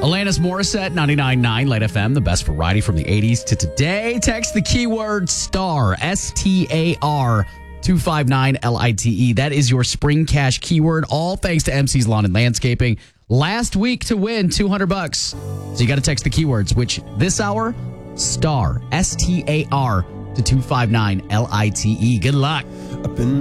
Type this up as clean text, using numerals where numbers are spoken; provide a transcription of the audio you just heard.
Alanis Morissette, 99.9 Light FM, the best variety from the 80s to today. Text the keyword STAR, STAR, 259LITE. That is your spring cash keyword, all thanks to MC's Lawn and Landscaping. Last week to win $200. So you got to text the keywords, which this hour, STAR, STAR, to 259LITE. Good luck.